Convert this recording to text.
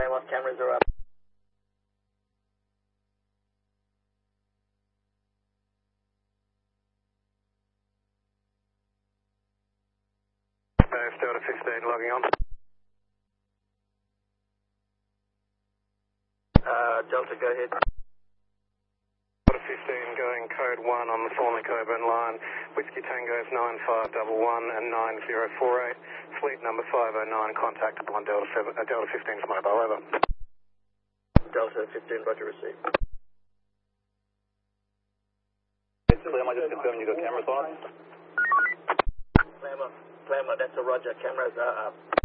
Plymouth, cameras are up. Delta 15 logging on. Delta, go ahead. Delta 15 going code 1 on the Thornley Coburn line. Whiskey Tango's 9511 and 9048. Fleet number 509, contact upon Delta 15's mobile, over. Delta 15, roger, receive. Am I just confirming you got cameras on? Plymouth, that's a roger, cameras are up.